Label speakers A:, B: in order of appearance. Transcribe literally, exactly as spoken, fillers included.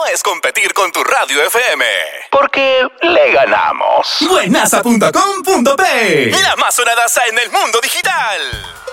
A: es competir con tu radio F M, porque le ganamos.
B: Buenaza punto com punto pe,
A: la más sonadaza en el mundo digital.